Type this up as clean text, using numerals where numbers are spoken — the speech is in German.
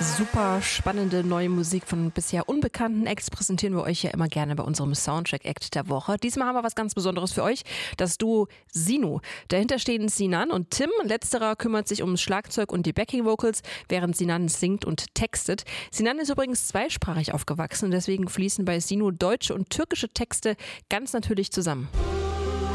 Super spannende neue Musik von bisher unbekannten Acts präsentieren wir euch ja immer gerne bei unserem Soundtrack-Act der Woche. Diesmal haben wir was ganz Besonderes für euch, das Duo Sino. Dahinter stehen Sinan und Tim. Letzterer kümmert sich ums Schlagzeug und die Backing-Vocals, während Sinan singt und textet. Sinan ist übrigens zweisprachig aufgewachsen und deswegen fließen bei Sino deutsche und türkische Texte ganz natürlich zusammen.